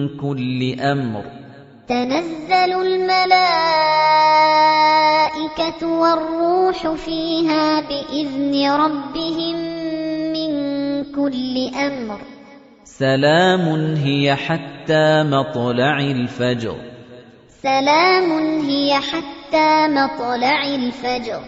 كل أمر تنزل الملائكة والروح فيها بإذن ربهم من كل أمر سلام هي حتى مطلع الفجر سلام هي حتى مطلع الفجر.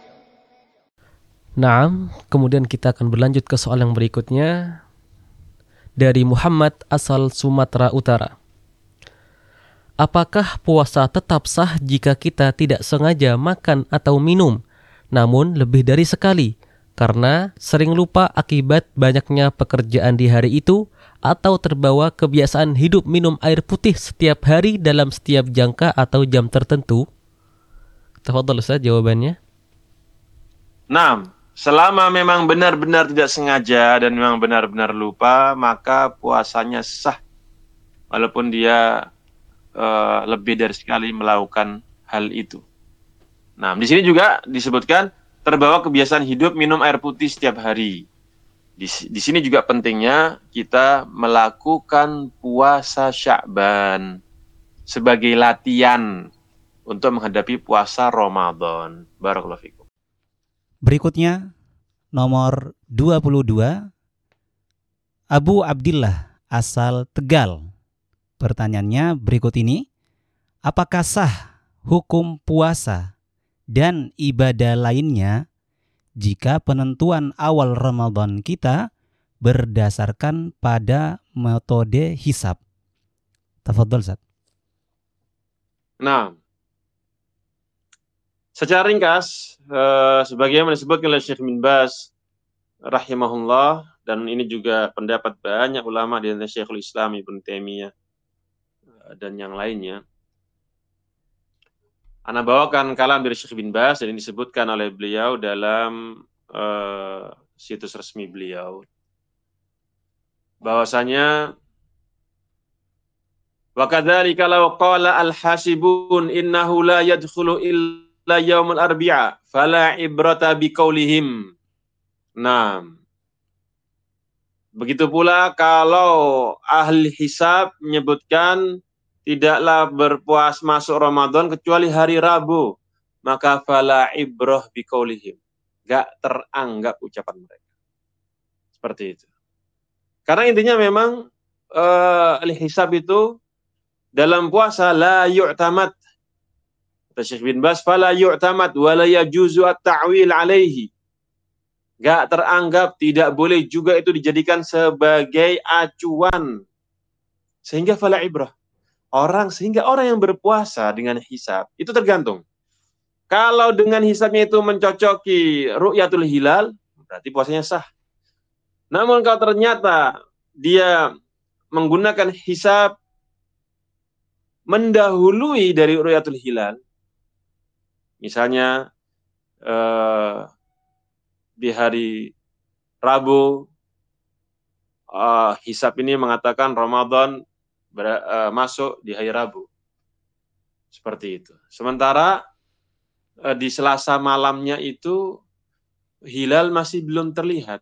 Naam, kemudian kita akan berlanjut ke soal yang berikutnya dari Muhammad asal Sumatera Utara. Apakah puasa tetap sah jika kita tidak sengaja makan atau minum, namun lebih dari sekali, karena sering lupa akibat banyaknya pekerjaan di hari itu, atau terbawa kebiasaan hidup minum air putih setiap hari dalam setiap jangka atau jam tertentu? Tafadhol Ustaz jawabannya. Nah, selama memang benar-benar tidak sengaja dan memang benar-benar lupa, maka puasanya sah. Walaupun dia lebih dari sekali melakukan hal itu. Nah, di sini juga disebutkan terbawa kebiasaan hidup minum air putih setiap hari. Di sini juga pentingnya kita melakukan puasa Sya'ban sebagai latihan untuk menghadapi puasa Ramadan. Barakallahu fikum. Berikutnya nomor 22, Abu Abdillah asal Tegal. Pertanyaannya berikut ini, apakah sah hukum puasa dan ibadah lainnya jika penentuan awal Ramadan kita berdasarkan pada metode hisab? Tafadhol Ustaz. Nah, secara ringkas, sebagaimana disebutkan oleh Syekh bin Baz rahimahullah, dan ini juga pendapat banyak ulama di antara Syekhul Islam Ibnu Taimiyah dan yang lainnya. Ana bawakan kalam dari Syekh bin Baz dan ini disebutkan oleh beliau dalam situs resmi beliau. Bahwasanya wa kadzalika law qala al-hasibun innahu la yadkhulu illa yaumul arbi'a fala ibrata biqaulihim. Nah, begitu pula kalau ahli hisab menyebutkan tidaklah berpuasa masuk Ramadan kecuali hari Rabu, maka fala ibrah biqaulihim. Enggak teranggap ucapan mereka. Seperti itu. Karena intinya memang ahli hisab itu dalam puasa la yu'tamad. Kata Syekh bin Baz, fala yu'tamad wa la yajuzu at-ta'wil alaihi. Enggak teranggap, tidak boleh juga itu dijadikan sebagai acuan. Sehingga fala ibrah. Sehingga orang yang berpuasa dengan hisab itu tergantung. Kalau dengan hisabnya itu mencocoki ru'yatul hilal, berarti puasanya sah. Namun kalau ternyata dia menggunakan hisab mendahului dari ru'yatul hilal, misalnya di hari Rabu, hisab ini mengatakan Ramadan masuk di hari Rabu. Seperti itu. Sementara di Selasa malamnya itu hilal masih belum terlihat.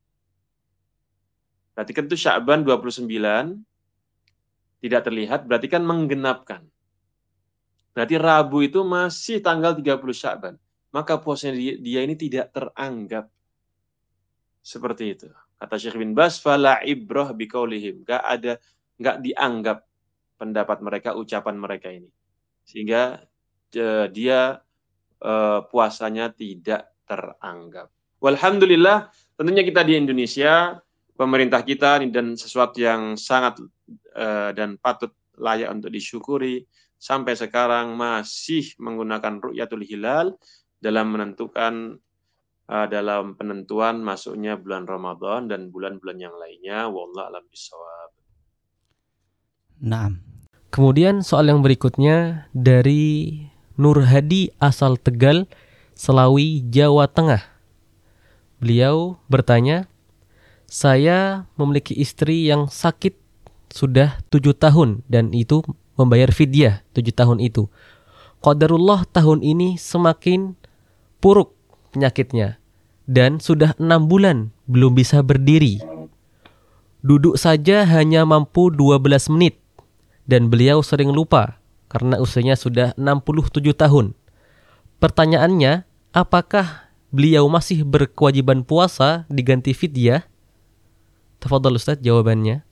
Berarti kan itu Sya'ban 29 tidak terlihat, berarti kan menggenapkan. Berarti Rabu itu masih tanggal 30 Sya'ban. Maka puasanya dia ini tidak teranggap. Seperti itu. Kata Syekh bin Baz, fala ibrah biqaulihim. Enggak dianggap pendapat mereka, ucapan mereka ini. Sehingga dia puasanya tidak teranggap. Walhamdulillah, tentunya kita di Indonesia, pemerintah kita dan sesuatu yang sangat dan patut layak untuk disyukuri, sampai sekarang masih menggunakan ru'yatul hilal dalam menentukan dalam penentuan masuknya bulan Ramadan dan bulan-bulan yang lainnya. Wallahu a'lam bishawab. Nah, kemudian soal yang berikutnya dari Nur Hadi asal Tegal, Selawi, Jawa Tengah. Beliau bertanya, saya memiliki istri yang sakit sudah 7 tahun dan itu membayar fidyah 7 tahun itu. Qadarullah tahun ini semakin puruk penyakitnya dan sudah 6 bulan belum bisa berdiri. Duduk saja hanya mampu 12 menit dan beliau sering lupa karena usianya sudah 67 tahun. Pertanyaannya, apakah beliau masih berkewajiban puasa diganti fidyah? Tafadhal Ustaz jawabannya.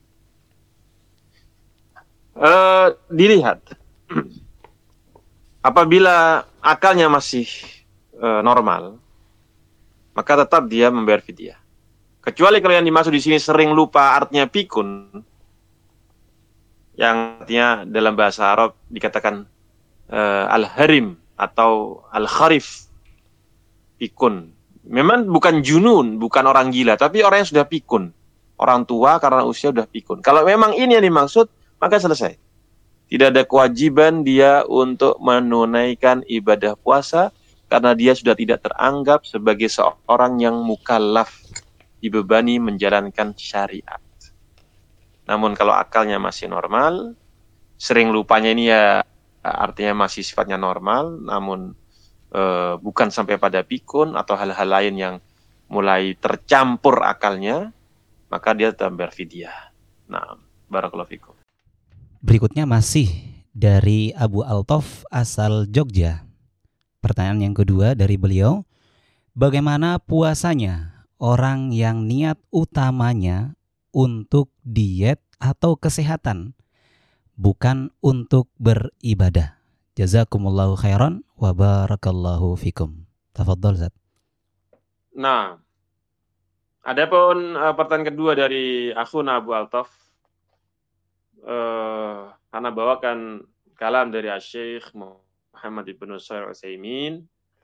Dilihat. Apabila akalnya masih normal, maka tetap dia membayar fidyah. Kecuali kalau yang dimaksud di sini sering lupa artinya pikun, yang artinya dalam bahasa Arab dikatakan al-harim atau al-kharif, pikun. Memang bukan junun, bukan orang gila, tapi orang yang sudah pikun. Orang tua karena usia sudah pikun. Kalau memang ini yang dimaksud, maka selesai. Tidak ada kewajiban dia untuk menunaikan ibadah puasa karena dia sudah tidak teranggap sebagai seorang yang mukallaf, dibebani menjalankan syariat. Namun kalau akalnya masih normal, sering lupanya ini ya artinya masih sifatnya normal, namun bukan sampai pada pikun atau hal-hal lain yang mulai tercampur akalnya, maka dia tetap berfidyah. Nah, barakallahu fikum. Berikutnya masih dari Abu Altaf asal Jogja. Pertanyaan yang kedua dari beliau, bagaimana puasanya orang yang niat utamanya untuk diet atau kesehatan, bukan untuk beribadah? Jazakumullahu khairan wa barakallahu fikum. Tafadhol Zat. Nah, adapun pertanyaan kedua dari akhuna Abu Altaf, karena bawakan kalam dari Syekh Muhammad ibn Shalih Al-Utsaimin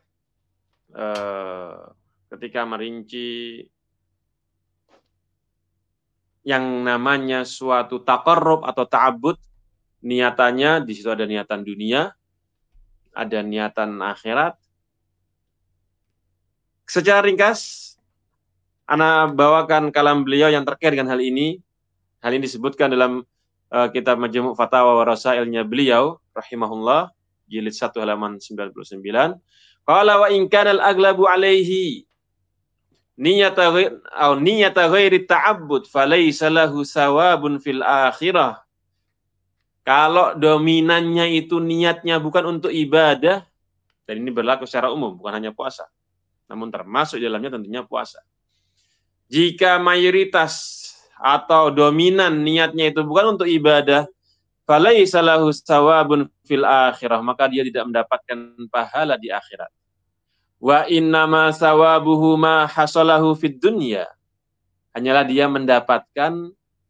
ketika merinci yang namanya suatu taqarrub atau ta'abbud, niatannya di situ ada niatan dunia, ada niatan akhirat. Secara ringkas, ana bawakan kalam beliau yang terkait dengan hal ini. Hal ini disebutkan dalam kitab Majmu' Fatawa wa Rasailnya beliau rahimahullah, jilid 1 halaman 99. Qala wa in kana al-aglabu alaihi niyata ghairi ta'abbud falaysa lahu sawabun fil akhirah. Kalau dominannya itu niatnya bukan untuk ibadah, dan ini berlaku secara umum, bukan hanya puasa, namun termasuk di dalamnya tentunya puasa. Jika mayoritas atau dominan niatnya itu bukan untuk ibadah, falaisa lahu sawabun fil akhirah, maka dia tidak mendapatkan pahala di akhirat. Wa innama sawabuhu ma hasalahu fid dunya, hanyalah dia mendapatkan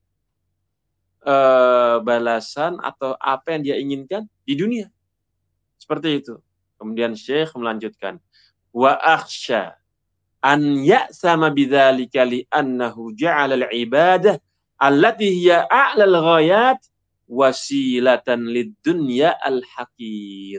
balasan atau apa yang dia inginkan di dunia. Seperti itu. Kemudian Syekh melanjutkan, wa akhsha an ya'sama bidzalika li annahu ja'ala al-ibadah allati hiya a'lal ghayat wasilatan lid-dunya al-haqir.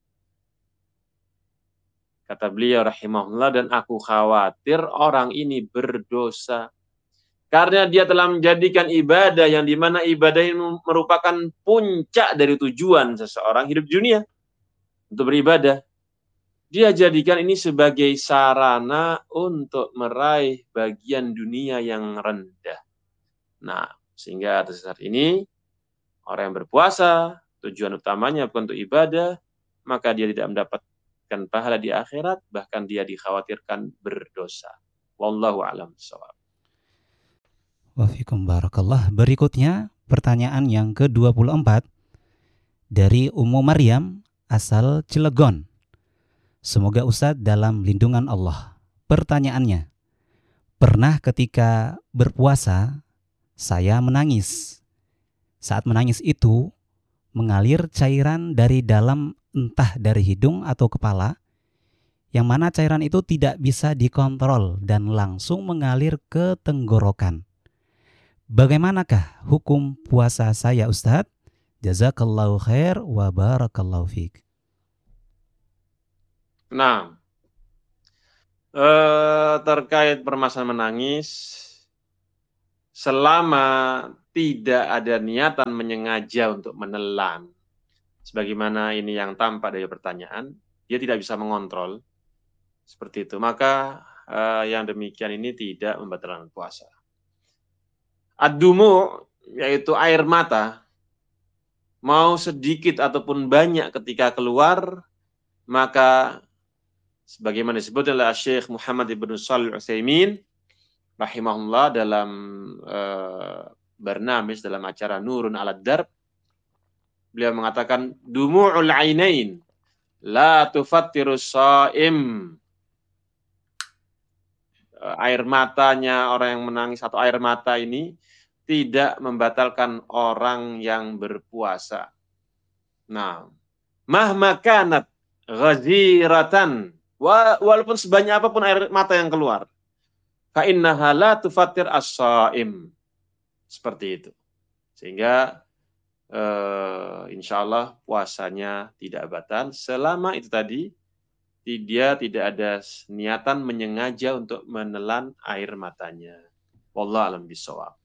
Kata beliau rahimahullah, dan aku khawatir orang ini berdosa karena dia telah menjadikan ibadah yang dimana ibadah ini merupakan puncak dari tujuan seseorang hidup dunia untuk beribadah. Dia jadikan ini sebagai sarana untuk meraih bagian dunia yang rendah. Nah, sehingga atas dasar ini, orang yang berpuasa, tujuan utamanya bukan untuk ibadah, maka dia tidak mendapatkan pahala di akhirat, bahkan dia dikhawatirkan berdosa. Wallahu a'lam bishawab. Wa fikum barakallah. Berikutnya, pertanyaan yang ke-24 dari Ummu Maryam asal Cilegon. Semoga Ustadz dalam lindungan Allah. Pertanyaannya, pernah ketika berpuasa, saya menangis. Saat menangis itu, mengalir cairan dari dalam, entah dari hidung atau kepala, yang mana cairan itu tidak bisa dikontrol dan langsung mengalir ke tenggorokan. Bagaimanakah hukum puasa saya Ustadz? Jazakallahu khair wa barakallahu fiik. Nah, terkait permasalahan menangis, selama tidak ada niatan menyengaja untuk menelan, sebagaimana ini yang tampak dari pertanyaan, dia tidak bisa mengontrol seperti itu, maka yang demikian ini tidak membatalkan puasa. Ad-dumu, yaitu air mata, mau sedikit ataupun banyak ketika keluar, maka sebagaimana disebut oleh Syekh Muhammad ibn Shalih Al-Utsaimin rahimahullah dalam barnamis, dalam acara Nurun 'alad Darb, beliau mengatakan dumu'ul ainain la tufattirus shaim. Air matanya orang yang menangis atau air mata ini tidak membatalkan orang yang berpuasa. Nah, mahma kanat ghaziratan, walaupun sebanyak apapun air mata yang keluar, fa innaha la tufattir as-shaim. Seperti itu. Sehingga insyaallah puasanya tidak batal selama itu tadi dia tidak ada niatan menyengaja untuk menelan air matanya. Wallahu a'lam bishawab.